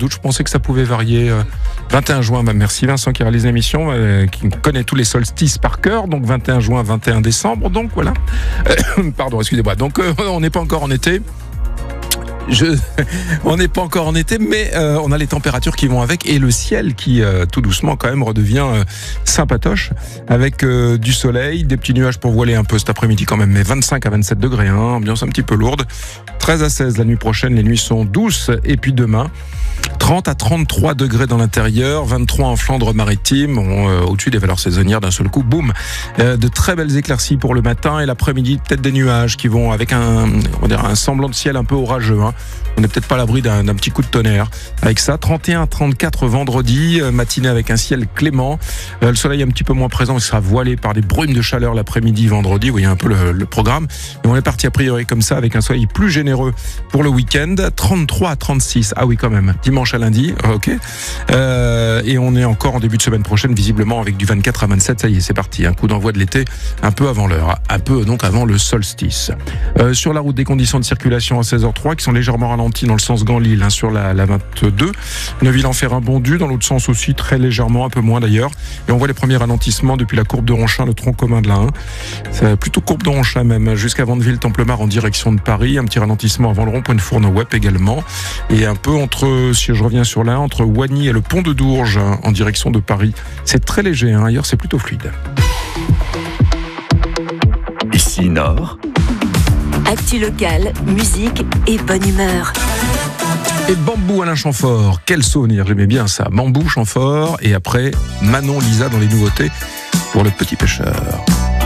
doute, je pensais que ça pouvait varier. 21 juin, merci Vincent qui réalise l'émission, qui connaît tous les solstices par cœur, donc 21 juin, 21 décembre, donc voilà. Pardon, excusez-moi. Donc on n'est pas encore en été. On n'est pas encore en été, mais on a les températures qui vont avec et le ciel qui tout doucement quand même redevient sympatoche avec du soleil, des petits nuages pour voiler un peu cet après-midi quand même, mais 25 à 27 degrés, ambiance un petit peu lourde. 13 à 16 la nuit prochaine, les nuits sont douces et puis demain 30 à 33 degrés dans l'intérieur, 23 en Flandre-Maritime, au-dessus des valeurs saisonnières d'un seul coup, boum. De très belles éclaircies pour le matin et l'après-midi, peut-être des nuages qui vont avec un semblant de ciel un peu orageux. On n'est peut-être pas à l'abri d'un petit coup de tonnerre. Avec ça, 31 à 34 vendredi, matinée avec un ciel clément. Le soleil est un petit peu moins présent, il sera voilé par des brumes de chaleur l'après-midi, vendredi. Vous voyez un peu le programme. Et on est parti a priori comme ça avec un soleil plus généreux pour le week-end. 33 à 36, ah oui quand même. Dimanche à lundi, ok. Et on est encore en début de semaine prochaine, visiblement avec du 24 à 27. Ça y est, c'est parti. Un coup d'envoi de l'été, un peu avant l'heure, un peu donc avant le solstice. Sur la route, des conditions de circulation à 16h03 qui sont légèrement ralenties dans le sens Gand-Lille, sur la 22. Neuville-en-Ferrain-Bondu, dans l'autre sens aussi très légèrement, un peu moins d'ailleurs. Et on voit les premiers ralentissements depuis la courbe de Ronchin, le tronc commun de la 1. C'est plutôt courbe de Ronchin même, jusqu'à Vandeville-Templemar en direction de Paris. Un petit ralentissement avant le rond-point de Fourneau-Wep également. Et un peu si je reviens sur la 1, entre Wagny et le pont de Dourges en direction de Paris. C'est très léger, ailleurs c'est plutôt fluide. Ici Nord. Actu locale, musique et bonne humeur. Et Bambou Alain Chamfort, quel souvenir, j'aimais bien ça. Bambou Chamfort et après Manon Lisa dans les nouveautés pour le petit pêcheur.